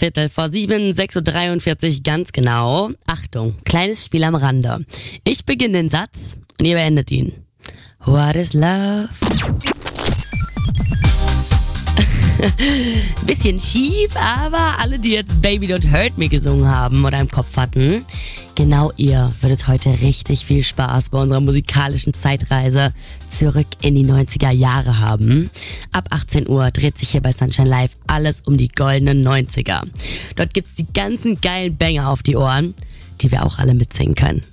6:15, 6:43 ganz genau. Achtung, kleines Spiel am Rande. Ich beginne den Satz und ihr beendet ihn. What is love? Bisschen schief, aber alle, die jetzt Baby Don't Hurt Me gesungen haben oder im Kopf hatten, genau ihr würdet heute richtig viel Spaß bei unserer musikalischen Zeitreise zurück in die 90er Jahre haben. Ab 18 Uhr dreht sich hier bei Sunshine Live alles um die goldenen 90er. Dort gibt's die ganzen geilen Banger auf die Ohren, die wir auch alle mitsingen können.